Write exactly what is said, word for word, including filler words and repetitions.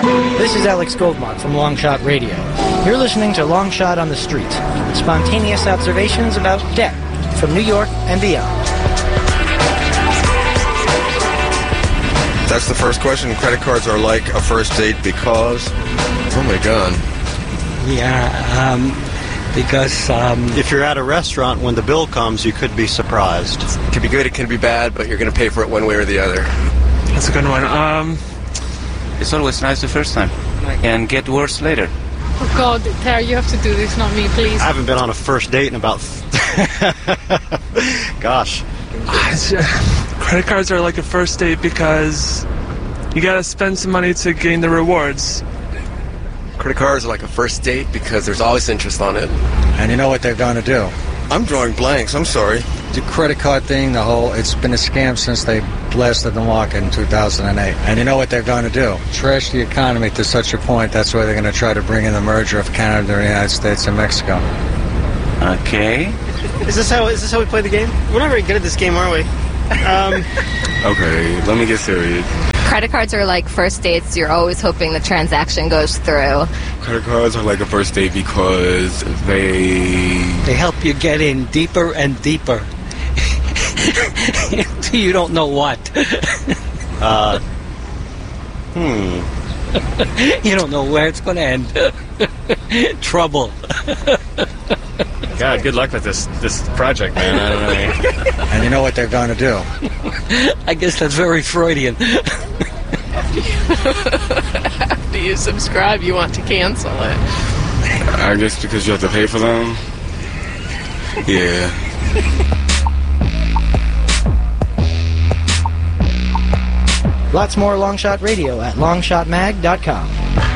This is Alex Goldmark from Longshot Radio. You're listening to Longshot on the Street, spontaneous observations about debt from New York and beyond. That's the first question. Credit cards are like a first date because... Oh, my God. Yeah, um, because... Um, if you're at a restaurant, when the bill comes, you could be surprised. It can be good, it can be bad, but you're going to pay for it one way or the other. That's a good one. Um, it's always nice the first time and get worse later. Oh, God, Terry, you have to do this, not me, please. I haven't been on a first date in about... Gosh. Credit cards are like a first date because you got to spend some money to gain the rewards. Credit cards are like a first date because there's always interest on it. And you know what they're going to do? I'm drawing blanks, I'm sorry. The credit card thing, the whole, it's been a scam since they blasted the market in two thousand eight. And you know what they're going to do? Trash the economy to such a point, that's why they're going to try to bring in the merger of Canada, the United States, and Mexico. Okay. Is this how is this how we play the game? We're not very good at this game, are we? Um, okay, let me get serious. Credit cards are like first dates. You're always hoping the transaction goes through. Credit cards are like a first date because they... They help you get in deeper and deeper. You don't know what. uh, hmm. You don't know where it's going to end. Trouble. God, good luck with this this project, man. I don't know. And you know what they're going to do? I guess that's very Freudian. After you subscribe, you want to cancel it. I guess because you have to pay for them. Yeah. Lots more Longshot Radio at longshot mag dot com.